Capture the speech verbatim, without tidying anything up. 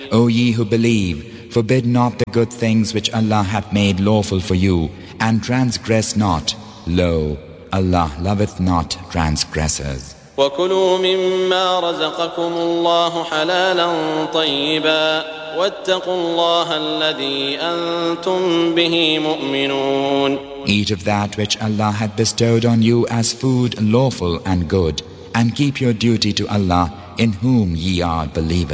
O ye who believe, forbid not the good things which Allah hath made lawful for you, and transgress not. Lo, Allah loveth not transgressors. وَكُلُوا مِمَّا رَزَقَكُمُ اللَّهُ حَلَالًا طَيِّبًا وَاتَّقُوا اللَّهَ الَّذِي أَنْتُمْ بِهِ مُؤْمِنُونَ. Eat of that which Allah hath bestowed on you as food lawful and good, and keep your duty to Allah in whom ye are believers.